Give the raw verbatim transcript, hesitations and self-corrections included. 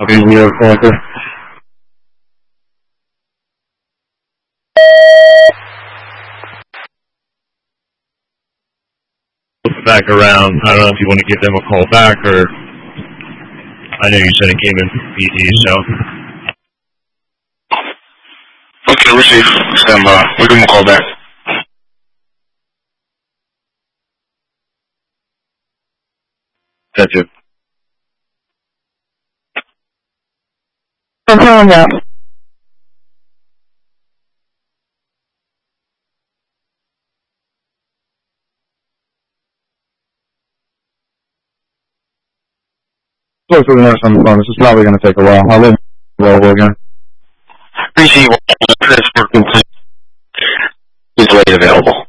Okay, we are collector. Back around. I don't know if you want to give them a call back, or I know you said it came in from P D, so. Okay, receive. Stand by. We'll give them a call back. That's it. I'm calling now. Close to the nurse on the phone. This is probably going to take a while. I'll leave it roll again. Receive. Transport complete. Is ready available.